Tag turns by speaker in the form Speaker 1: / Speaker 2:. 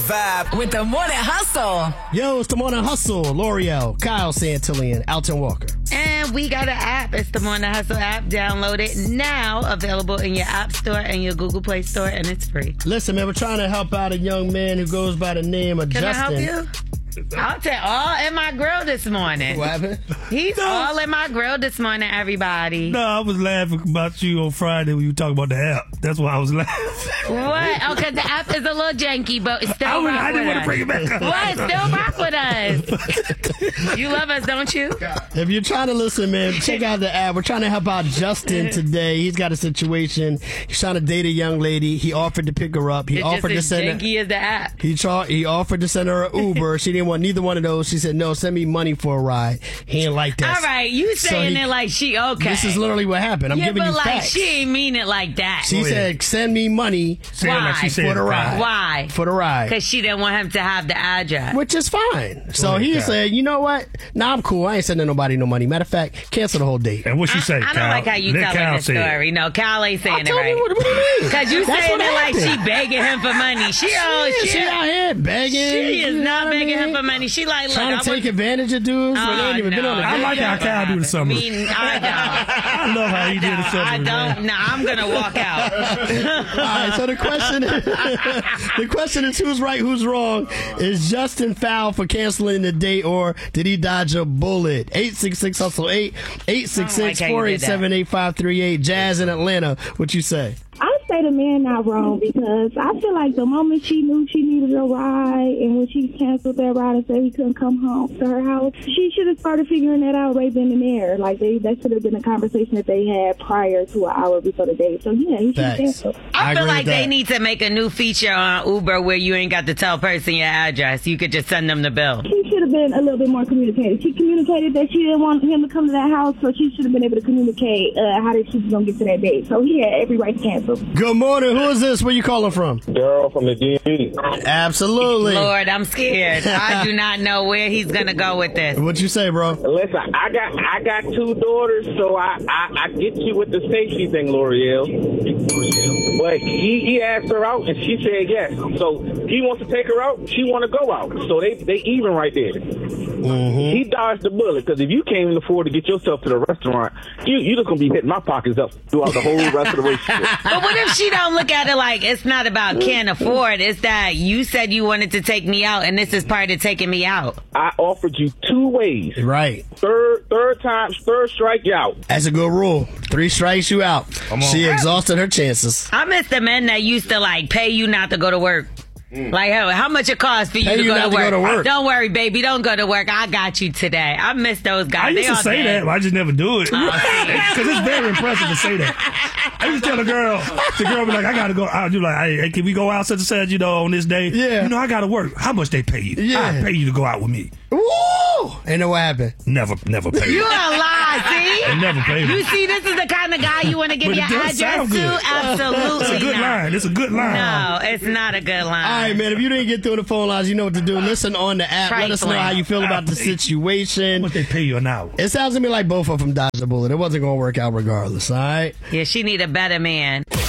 Speaker 1: vibe.
Speaker 2: With the Morning Hustle.
Speaker 3: Yo, it's the Morning Hustle. L'Oreal, Kyle Santillan, Alton Walker.
Speaker 4: And we got an app. It's the Morning Hustle app. Download it now. Available in your App Store and your Google Play Store, and it's free.
Speaker 3: Listen, man, we're trying to help out a young man who goes by the name of
Speaker 4: Can
Speaker 3: Justin.
Speaker 4: I help you? I'll take all in my grill this morning.
Speaker 3: What happened?
Speaker 4: He's all in my grill this morning, everybody.
Speaker 5: No, I was laughing about you on Friday when you talk about the app. That's why I was laughing.
Speaker 4: What? Oh, because the app is a little janky, but it's still
Speaker 5: I didn't want to bring it back up.
Speaker 4: What? Still rock with us. You love us, don't you?
Speaker 3: If you're trying to listen, man, check out the app. We're trying to help out Justin today. He's got a situation. He's trying to date a young lady. He offered to pick her up. He
Speaker 4: It's
Speaker 3: offered
Speaker 4: just
Speaker 3: to
Speaker 4: as
Speaker 3: send her.
Speaker 4: janky as the app.
Speaker 3: He offered to send her an Uber. She didn't want neither one of those. She said, no, send me money for a ride. He ain't like that.
Speaker 4: All right, you saying it like she okay.
Speaker 3: This is literally what happened. I'm giving you
Speaker 4: but like
Speaker 3: facts.
Speaker 4: she ain't mean it like that.
Speaker 3: She said, send me money
Speaker 4: Why?
Speaker 3: for the ride.
Speaker 4: Why?
Speaker 3: For the ride.
Speaker 4: Because she didn't want him to have the address.
Speaker 3: Which is fine. So he said, you know what? Nah, I'm cool. I ain't sending nobody no money. Matter of fact, cancel the whole date.
Speaker 5: And what she say,
Speaker 4: I don't
Speaker 5: Kyle?
Speaker 4: like how you
Speaker 5: Let
Speaker 4: telling
Speaker 5: Kyle
Speaker 4: the
Speaker 5: say it.
Speaker 4: story. No, Kyle ain't saying it
Speaker 3: Tell me
Speaker 4: right.
Speaker 3: what do you mean?
Speaker 4: Because you
Speaker 3: That's
Speaker 4: saying
Speaker 3: what
Speaker 4: it like she
Speaker 3: happened.
Speaker 4: begging him for money. She
Speaker 3: out here begging.
Speaker 4: She is
Speaker 3: you know
Speaker 4: not
Speaker 3: what I
Speaker 4: begging him
Speaker 3: mean?
Speaker 4: for money. She like, look,
Speaker 3: Trying to take advantage of dudes when they ain't even been on a
Speaker 5: I
Speaker 3: date
Speaker 5: like how
Speaker 3: yet.
Speaker 5: Kyle do the summer.
Speaker 4: I don't.
Speaker 5: I love how he did the summer.
Speaker 4: I don't. No, I'm gonna walk out.
Speaker 3: All right, so the question is who's right, who's wrong? Is Justin foul for canceling the date, or did he dodge a bullet? 866-HUSTLE-8, 866-487-8538. Jazz in Atlanta, what you say?
Speaker 6: I say the man not wrong, because I feel like the moment she knew she needed a ride, and when she canceled that ride and said he couldn't come home to her house, she should have started figuring that out right then and there. Like that should have been a conversation that they had prior to an hour before the date. So yeah, he should have canceled.
Speaker 4: I feel
Speaker 3: agree
Speaker 4: like
Speaker 3: with
Speaker 4: they
Speaker 3: that.
Speaker 4: need to make a new feature on Uber where you ain't got to tell person your address. You could just send them the bill.
Speaker 6: She should have been a little bit more communicated. She communicated that she didn't want him to come to that house, so she should have been able to communicate how she was going to get to that date. So he had every right to cancel.
Speaker 3: Good morning. Who is this? Where you calling from?
Speaker 7: Daryl from the DMV.
Speaker 3: Absolutely.
Speaker 4: Lord, I'm scared. I do not know where he's gonna go with this.
Speaker 3: What you say, bro?
Speaker 7: Listen, I got two daughters, so I get you with the safety thing, L'Oreal. But he asked her out, and she said yes. So he wants to take her out. She want to go out. So they even right there.
Speaker 3: Mm-hmm.
Speaker 7: He dodged the bullet, because if you can't even afford to get yourself to the restaurant, you just gonna be hitting my pockets up throughout the whole rest of the relationship.
Speaker 4: But what if she don't look at it like it's not about can't afford? It's that you said you wanted to take me out, and this is part of taking me out.
Speaker 7: I offered you 2 ways.
Speaker 3: Right.
Speaker 7: Third strike, you out.
Speaker 3: That's a good rule. 3 strikes, you out.
Speaker 5: on.
Speaker 3: She exhausted her chances.
Speaker 4: I miss the men that used to like pay you not to go to work. Like, how much it costs for you
Speaker 3: Pay
Speaker 4: to
Speaker 3: you
Speaker 4: go
Speaker 3: not
Speaker 4: to
Speaker 3: to go to work.
Speaker 4: Don't worry, baby. Don't go to work. I got you today. I miss those guys.
Speaker 5: I used
Speaker 4: They
Speaker 5: to
Speaker 4: all
Speaker 5: say
Speaker 4: dead.
Speaker 5: that, but I just never do it. Because it's very impressive to say that. I used to tell the girl be like, I got to go out. You like, hey, can we go out such and such, on this day?
Speaker 3: Yeah.
Speaker 5: I got to work. How much they pay you?
Speaker 3: Yeah.
Speaker 5: I pay you to go out with me.
Speaker 3: Woo! And then what happened?
Speaker 5: Never pay
Speaker 4: You
Speaker 5: you.
Speaker 4: a lie, see?
Speaker 5: They never pay me.
Speaker 4: You see, this is the kind of guy you want to give
Speaker 5: But
Speaker 4: your
Speaker 5: it does
Speaker 4: address
Speaker 5: sound
Speaker 4: to?
Speaker 5: good.
Speaker 4: Absolutely
Speaker 5: It's a good
Speaker 4: not.
Speaker 5: line. It's a good line.
Speaker 4: No, it's not a good line.
Speaker 3: All right, man. If you didn't get through the phone lines, you know what to do. Listen on the app. Let us know how you feel about the
Speaker 5: How
Speaker 3: situation.
Speaker 5: much they pay you an hour?
Speaker 3: It sounds to me like both of them dodged a bullet. It wasn't going to work out regardless, all right?
Speaker 4: Yeah, she need a better man.